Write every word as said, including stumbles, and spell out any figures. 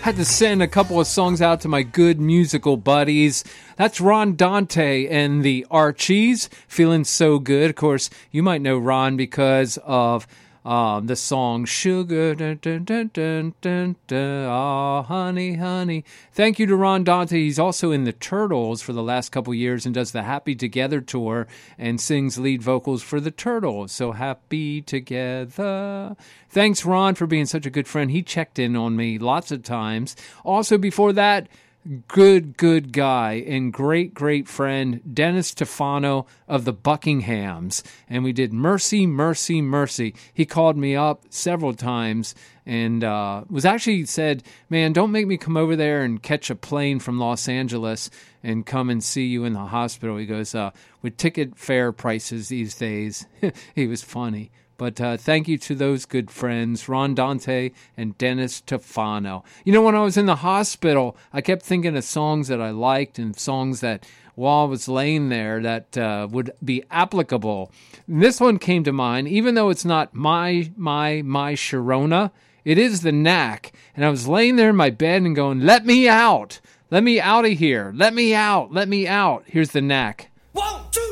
Had to send a couple of songs out to my good musical buddies. That's Ron Dante and the Archies, Feeling So Good. Of course, you might know Ron because of um, the song Sugar, dun, dun, dun, dun, dun, dun, oh, honey, honey. Thank you to Ron Dante. He's also in the Turtles for the last couple years and does the Happy Together tour and sings lead vocals for the Turtles. So happy together. Thanks, Ron, for being such a good friend. He checked in on me lots of times. Also, before that, good, good guy and great, great friend, Dennis Stefano of the Buckinghams. And we did Mercy, Mercy, Mercy. He called me up several times and uh, was actually said, man, don't make me come over there and catch a plane from Los Angeles and come and see you in the hospital. He goes, uh, with ticket fare prices these days. He was funny. But uh, thank you to those good friends, Ron Dante and Dennis Stefano. You know, when I was in the hospital, I kept thinking of songs that I liked and songs that, while I was laying there, that uh, would be applicable. And this one came to mind, even though it's not my, my, my Sharona, it is the Knack. And I was laying there in my bed and going, let me out. Let me out of here. Let me out. Let me out. Here's the Knack. One, two.